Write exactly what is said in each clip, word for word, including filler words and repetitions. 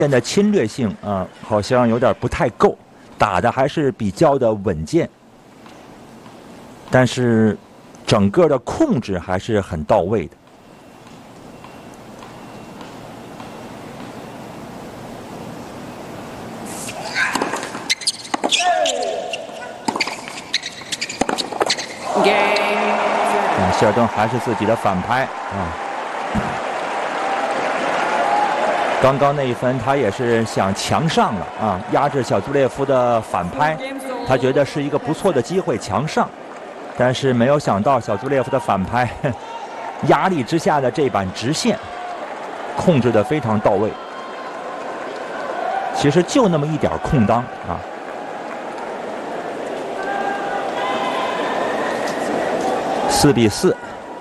现在侵略性啊，好像有点不太够，打的还是比较的稳健，但是整个的控制还是很到位的。嗯，希尔顿还是自己的反拍啊。刚刚那一分，他也是想强上了啊，压制小朱列夫的反拍，他觉得是一个不错的机会强上，但是没有想到小朱列夫的反拍，压力之下的这板直线，控制得非常到位。其实就那么一点空当啊。四比四。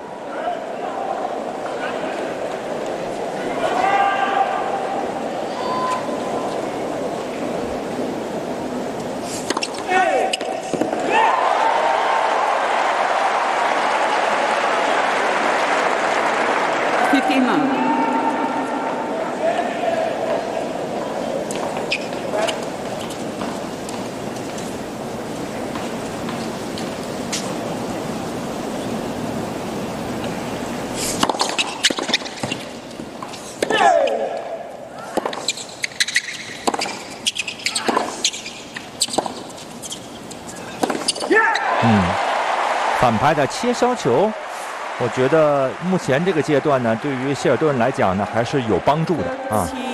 嗯，反拍的切削球，我觉得目前这个阶段呢，对于希尔顿来讲呢，还是有帮助的啊。